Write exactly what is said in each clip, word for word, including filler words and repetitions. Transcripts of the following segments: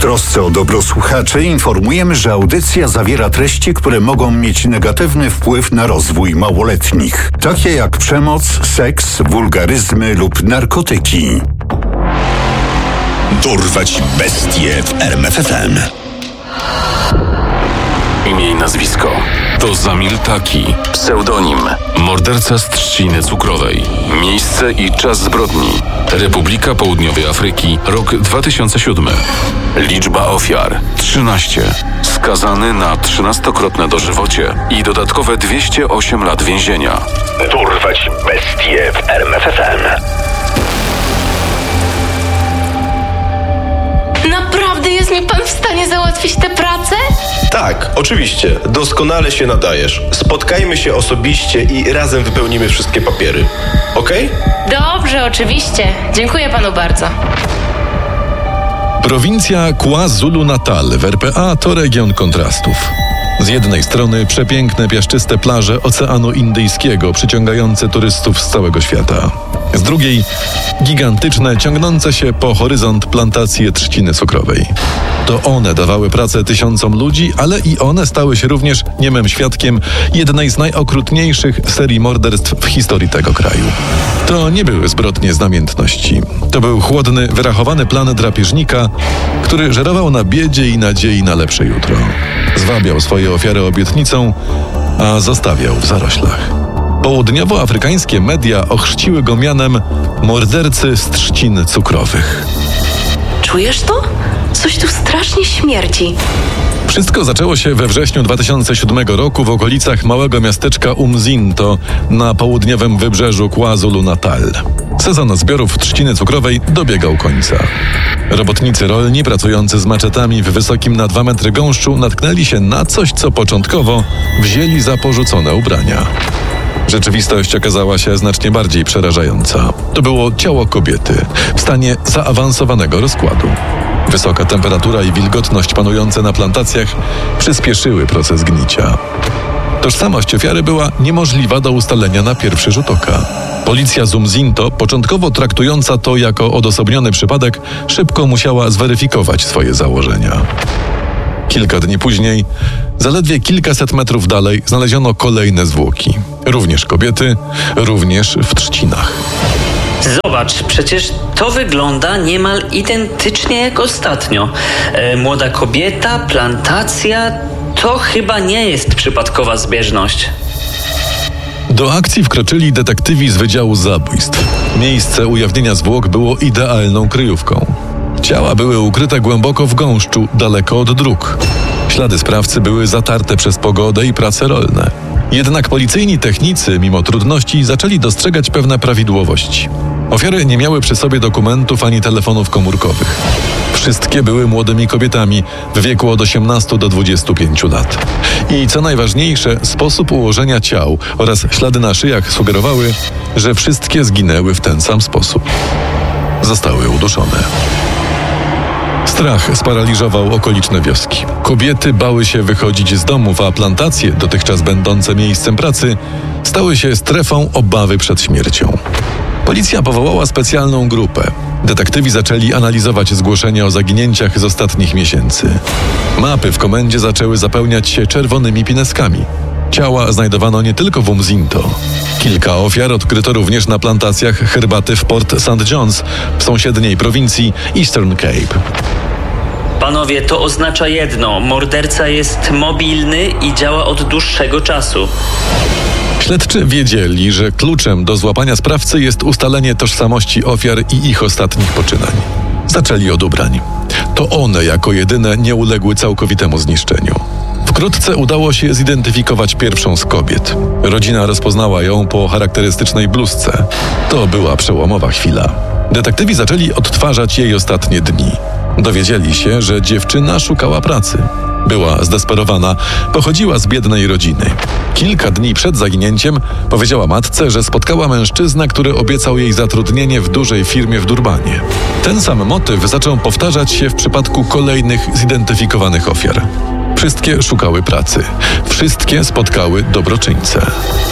trosce o dobro słuchaczy informujemy, że audycja zawiera treści, które mogą mieć negatywny wpływ na rozwój małoletnich, takie jak przemoc, seks, wulgaryzmy lub narkotyki. Dorwać bestie w R M F F M. Imię i nazwisko to Zamil Taki, pseudonim morderca z Trzciny Cukrowej. Miejsce i czas zbrodni: Republika Południowej Afryki, rok dwa tysiące siódmy. Liczba ofiar trzynaście. Skazany na trzynastokrotne dożywocie i dodatkowe dwieście osiem lat więzienia. Dorwać bestie w R M F F M. Naprawdę jest mi pan w stanie załatwić tę pracę? Tak, oczywiście. Doskonale się nadajesz. Spotkajmy się osobiście i razem wypełnimy wszystkie papiery. Okej? Dobrze, oczywiście. Dziękuję panu bardzo. Prowincja KwaZulu-Natal w R P A to region kontrastów. Z jednej strony przepiękne, piaszczyste plaże Oceanu Indyjskiego przyciągające turystów z całego świata. Z drugiej gigantyczne, ciągnące się po horyzont plantacje trzciny cukrowej. To one dawały pracę tysiącom ludzi, ale i one stały się również niemym świadkiem jednej z najokrutniejszych serii morderstw w historii tego kraju. To nie były zbrodnie z namiętności. To był chłodny, wyrachowany plan drapieżnika, który żerował na biedzie i nadziei na lepsze jutro. Zwabiał swoje ofiary obietnicą, a zostawiał w zaroślach. Południowoafrykańskie media ochrzciły go mianem mordercy z trzcin cukrowych. Czujesz to? Coś tu strasznie śmierdzi. Wszystko zaczęło się we wrześniu dwa tysiące siódmego roku w okolicach małego miasteczka Umzinto na południowym wybrzeżu KwaZulu-Natal. Sezon zbiorów trzciny cukrowej dobiegał końca. Robotnicy rolni pracujący z maczetami w wysokim na dwa metry gąszczu natknęli się na coś, co początkowo wzięli za porzucone ubrania. Rzeczywistość okazała się znacznie bardziej przerażająca. To było ciało kobiety w stanie zaawansowanego rozkładu. Wysoka temperatura i wilgotność panujące na plantacjach przyspieszyły proces gnicia. Tożsamość ofiary była niemożliwa do ustalenia na pierwszy rzut oka. Policja z Umzinto, początkowo traktująca to jako odosobniony przypadek, szybko musiała zweryfikować swoje założenia. Kilka dni później, zaledwie kilkaset metrów dalej, znaleziono kolejne zwłoki. Również kobiety, również w trzcinach. Zobacz, przecież to wygląda niemal identycznie jak ostatnio. E, młoda kobieta, plantacja, to chyba nie jest przypadkowa zbieżność. Do akcji wkroczyli detektywi z Wydziału Zabójstw. Miejsce ujawnienia zwłok było idealną kryjówką. Ciała były ukryte głęboko w gąszczu, daleko od dróg. Ślady sprawcy były zatarte przez pogodę i prace rolne. Jednak policyjni technicy, mimo trudności, zaczęli dostrzegać pewne prawidłowości. Ofiary nie miały przy sobie dokumentów ani telefonów komórkowych. Wszystkie były młodymi kobietami w wieku od osiemnastu do dwudziestu pięciu lat. I co najważniejsze, sposób ułożenia ciał oraz ślady na szyjach sugerowały, że wszystkie zginęły w ten sam sposób. Zostały uduszone. Strach sparaliżował okoliczne wioski. Kobiety bały się wychodzić z domów, a plantacje, dotychczas będące miejscem pracy, stały się strefą obawy przed śmiercią. Policja powołała specjalną grupę. Detektywi zaczęli analizować zgłoszenia o zaginięciach z ostatnich miesięcy. Mapy w komendzie zaczęły zapełniać się czerwonymi pineskami. Ciała znajdowano nie tylko w Umzinto. Kilka ofiar odkryto również na plantacjach herbaty w Port Saint John's w sąsiedniej prowincji Eastern Cape. Panowie, to oznacza jedno. Morderca jest mobilny i działa od dłuższego czasu. Śledczy wiedzieli, że kluczem do złapania sprawcy jest ustalenie tożsamości ofiar i ich ostatnich poczynań. Zaczęli od ubrań. To one jako jedyne nie uległy całkowitemu zniszczeniu. Wkrótce udało się zidentyfikować pierwszą z kobiet. Rodzina rozpoznała ją po charakterystycznej bluzce. To była przełomowa chwila. Detektywi zaczęli odtwarzać jej ostatnie dni. Dowiedzieli się, że dziewczyna szukała pracy. Była zdesperowana, pochodziła z biednej rodziny. Kilka dni przed zaginięciem powiedziała matce, że spotkała mężczyznę, który obiecał jej zatrudnienie w dużej firmie w Durbanie. Ten sam motyw zaczął powtarzać się w przypadku kolejnych zidentyfikowanych ofiar. Wszystkie szukały pracy. Wszystkie spotkały dobroczyńcę.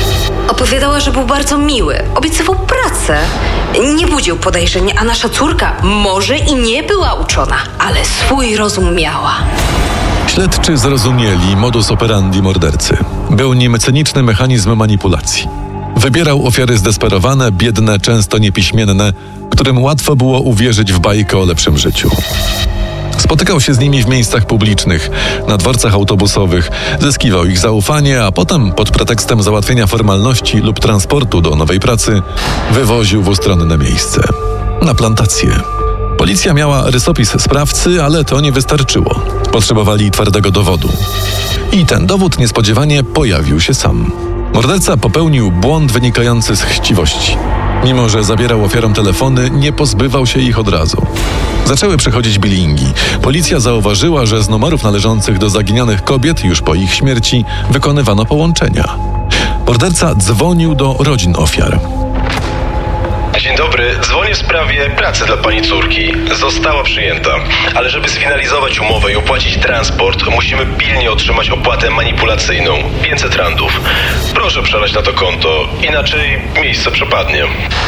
Opowiadała, że był bardzo miły, obiecywał pracę, nie budził podejrzeń, a nasza córka może i nie była uczona, ale swój rozum miała. Śledczy zrozumieli modus operandi mordercy. Był nim cyniczny mechanizm manipulacji. Wybierał ofiary zdesperowane, biedne, często niepiśmienne, którym łatwo było uwierzyć w bajkę o lepszym życiu. Spotykał się z nimi w miejscach publicznych, na dworcach autobusowych, zyskiwał ich zaufanie, a potem pod pretekstem załatwienia formalności lub transportu do nowej pracy wywoził w ustronne miejsce. Na plantację. Policja miała rysopis sprawcy, ale to nie wystarczyło. Potrzebowali twardego dowodu. I ten dowód niespodziewanie pojawił się sam. Morderca popełnił błąd wynikający z chciwości. Mimo że zabierał ofiarom telefony, nie pozbywał się ich od razu. Zaczęły przychodzić bilingi. Policja zauważyła, że z numerów należących do zaginionych kobiet już po ich śmierci wykonywano połączenia. Morderca dzwonił do rodzin ofiar. Dzień dobry, dzwonię w sprawie pracy dla pani córki. Została przyjęta, ale żeby sfinalizować umowę i opłacić transport, musimy pilnie otrzymać opłatę manipulacyjną, pięćset randów. Proszę przelać na to konto, inaczej miejsce przepadnie.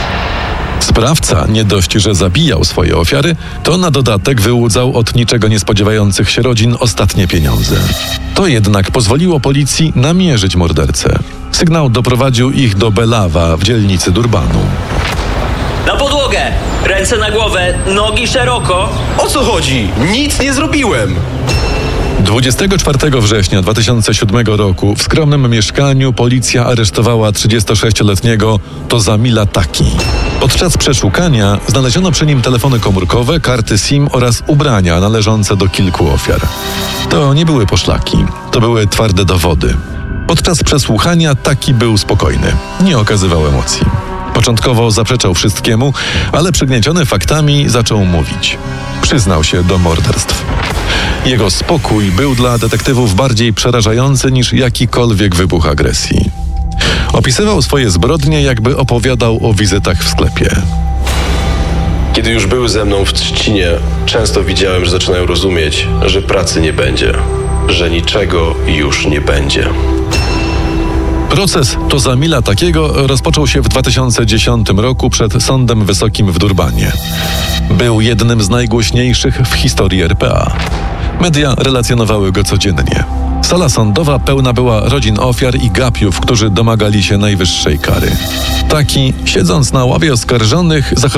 Sprawca nie dość, że zabijał swoje ofiary, to na dodatek wyłudzał od niczego nie spodziewających się rodzin ostatnie pieniądze. To jednak pozwoliło policji namierzyć mordercę. Sygnał doprowadził ich do Belawa w dzielnicy Durbanu. Na podłogę! Ręce na głowę, nogi szeroko. O co chodzi? Nic nie zrobiłem! dwudziestego czwartego września dwa tysiące siódmego roku w skromnym mieszkaniu policja aresztowała trzydziestosześcioletniego Tozamila Taki. Podczas przeszukania znaleziono przy nim telefony komórkowe, karty SIM oraz ubrania należące do kilku ofiar. To nie były poszlaki, to były twarde dowody. Podczas przesłuchania Taki był spokojny, nie okazywał emocji. Początkowo zaprzeczał wszystkiemu, ale przygnieciony faktami zaczął mówić. Przyznał się do morderstw. Jego spokój był dla detektywów bardziej przerażający niż jakikolwiek wybuch agresji. Opisywał swoje zbrodnie, jakby opowiadał o wizytach w sklepie. Kiedy już były ze mną w Trzcinie, często widziałem, że zaczynają rozumieć, że pracy nie będzie, że niczego już nie będzie. Proces Tozamila Takiego rozpoczął się w dwa tysiące dziesiątym roku przed Sądem Wysokim w Durbanie. Był jednym z najgłośniejszych w historii R P A. Media relacjonowały go codziennie. Sala sądowa pełna była rodzin ofiar i gapiów, którzy domagali się najwyższej kary. Taki, siedząc na ławie oskarżonych, zachowywał